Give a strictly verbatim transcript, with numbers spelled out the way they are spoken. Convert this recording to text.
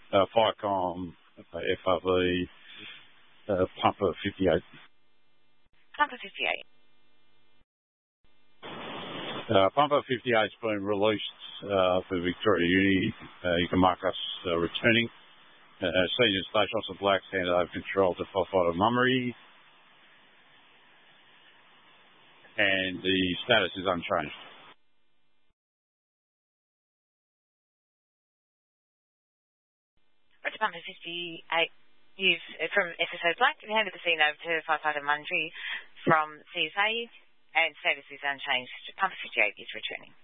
uh, Firecom, uh, F R V, uh, Pumper fifty-eight. Pumper fifty-eight. Uh, Pumper fifty-eight's been released uh, for Victoria Uni. Uh, you can mark us uh, returning. Uh, Senior Station Officer Blacks handed over control to Firefighter Mummery. And the status is unchanged. Roger, Pumper fifty-eight, you've, from S S O Black, you handed the scene over to Firefighter Mundry from C S A, and status is unchanged. Pumper fifty-eight is returning.